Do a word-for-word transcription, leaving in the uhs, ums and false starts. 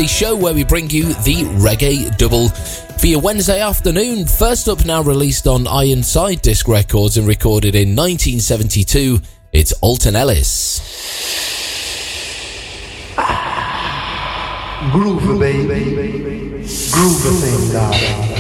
the show where we bring you the Reggae Double for your Wednesday afternoon. First up, now released on Ironside Disc Records and recorded in nineteen seventy-two, it's Alton Ellis. Groove, baby. Groove, thing, darling.